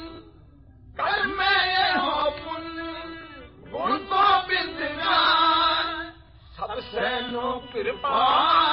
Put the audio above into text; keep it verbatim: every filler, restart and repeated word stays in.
कर में हो पुण्य गुण गोविंद गाय सबसे नो कृपा